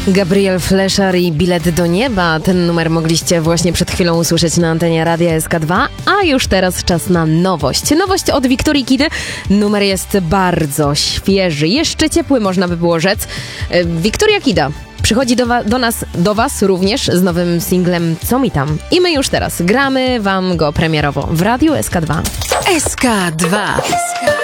Gabriel Fleszar i Bilet do nieba. Ten numer mogliście właśnie przed chwilą usłyszeć na antenie Radia SK2, a już teraz czas na nowość. Nowość od Wiktorii Kidy. Numer jest bardzo świeży, jeszcze ciepły, można by było rzec. Wiktoria Kida przychodzi do was również z nowym singlem Co mi tam? I my już teraz gramy wam go premierowo w Radiu SK2. SK2.